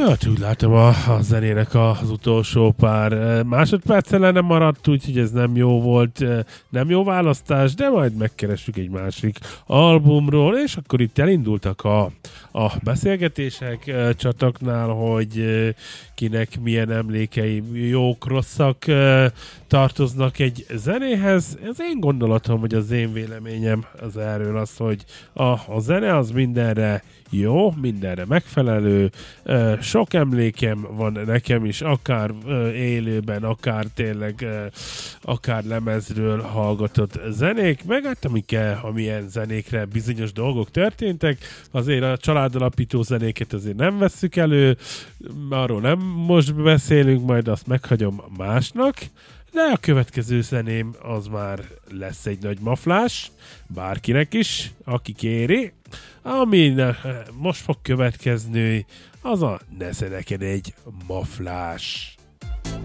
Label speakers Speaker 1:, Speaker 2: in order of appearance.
Speaker 1: Hát úgy látom a zenének az utolsó pár másodperccel nem maradt, úgyhogy ez nem jó volt, nem jó választás, de majd megkeressük egy másik albumról, és akkor itt elindultak a beszélgetések csataknál, hogy kinek milyen emlékei, jók, rosszak tartoznak egy zenéhez. Az én gondolatom, hogy az én véleményem az erről az, hogy a zene az mindenre jó, mindenre megfelelő, sok emlékem van nekem is, akár élőben, akár tényleg, akár lemezről hallgatott zenék, meg hát amilyen zenékre bizonyos dolgok történtek, azért a családalapító zenéket azért nem vesszük elő, arról nem most beszélünk, majd azt meghagyom másnak, de a következő zeném az már lesz egy nagy maflás, bárkinek is, aki kéri. Ami most fog következni, az a nesze neked egy maflás.